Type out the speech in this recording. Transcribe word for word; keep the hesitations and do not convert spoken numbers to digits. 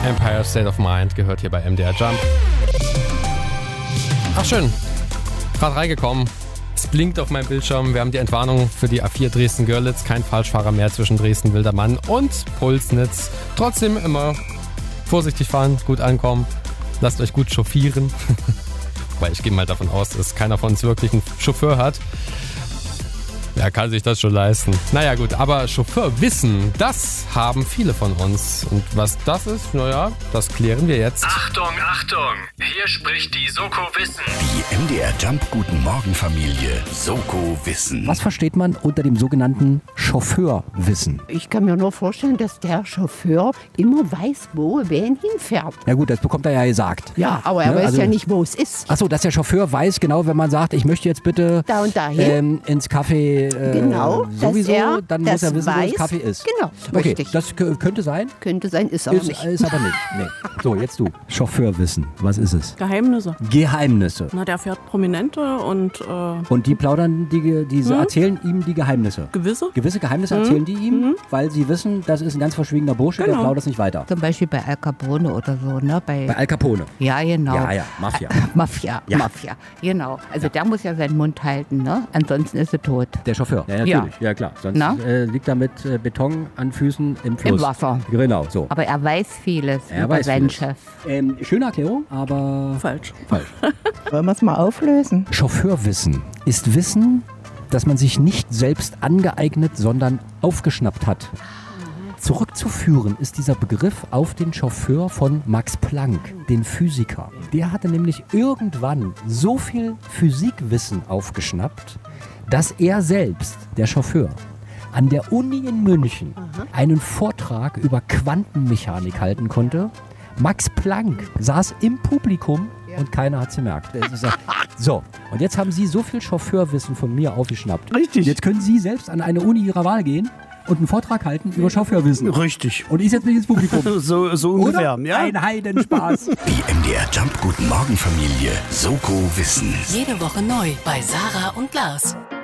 Empire State of Mind gehört hier bei M D R Jump. Ach schön, gerade reingekommen. Es blinkt auf meinem Bildschirm. Wir haben die Entwarnung für die A vier Dresden-Görlitz. Kein Falschfahrer mehr zwischen Dresden-Wildermann und Pulsnitz. Trotzdem immer vorsichtig fahren, gut ankommen. Lasst euch gut chauffieren. Weil ich gehe mal davon aus, dass keiner von uns wirklich einen Chauffeur hat. Wer kann sich das schon leisten? Naja gut, aber Chauffeurwissen, das haben viele von uns. Und was das ist, naja, das klären wir jetzt. Achtung, Achtung! Hier spricht die Soko Wissen. Die M D R Jump Guten Morgen Familie Soko Wissen. Was versteht man unter dem sogenannten Chauffeurwissen? Ich kann mir nur vorstellen, dass der Chauffeur immer weiß, wo wer ihn hinfährt. Ja gut, das bekommt er ja gesagt. Ja, aber er Ne, weiß also- ja nicht, wo es ist. Achso, dass der Chauffeur weiß genau, wenn man sagt, ich möchte jetzt bitte Da und dahin. ähm, ins Café äh, Genau, dass sowieso, er dann muss das er wissen, wo weiß. das Café ist. Genau, Okay, richtig. das k- könnte sein. Könnte sein, ist aber Ist, nicht. ist aber nicht. Nee. So, jetzt du. Chauffeurwissen. Was ist es? Geheimnisse. Geheimnisse. Na, der fährt Prominente und äh, Und die plaudern, die, diese Hm? erzählen ihm die Geheimnisse. gewisse. Gewisse Geheimnisse erzählen die ihm, weil sie wissen, das ist ein ganz verschwiegener Bursche, der Genau. plaudert es nicht weiter. Zum Beispiel bei Al Capone oder so, ne? Bei, Bei Al Capone. ja, genau. Ja, ja, Mafia. Mafia, Ja. Mafia, genau. Also der muss ja seinen Mund halten, ne? Ansonsten ist er tot. Der Chauffeur. Ja, natürlich. Ja, klar. Sonst Na? äh, liegt er mit äh, Beton an Füßen im Fluss. Im Wasser. Genau, so. Aber er weiß vieles Er über weiß seinen vieles. Chef. Ähm, schöne Erklärung, aber Falsch. falsch. Wollen wir es mal auflösen? Chauffeurwissen ist Wissen, das man sich nicht selbst angeeignet, sondern aufgeschnappt hat. Zurückzuführen ist dieser Begriff auf den Chauffeur von Max Planck, den Physiker. Der hatte nämlich irgendwann so viel Physikwissen aufgeschnappt, dass er selbst, der Chauffeur, an der Uni in München einen Vortrag über Quantenmechanik halten konnte. Max Planck saß im Publikum und keiner hat es gemerkt. Das ist ja- So, und jetzt haben Sie so viel Chauffeurwissen von mir aufgeschnappt. Richtig. Jetzt können Sie selbst an eine Uni Ihrer Wahl gehen und einen Vortrag halten über Chauffeurwissen. Richtig. Und ich setze mich ins Publikum. So, so ungefähr. Oder? Ja? Ein Heidenspaß. Die M D R Jump Guten Morgen Familie Soko Wissen. Jede Woche neu bei Sarah und Lars.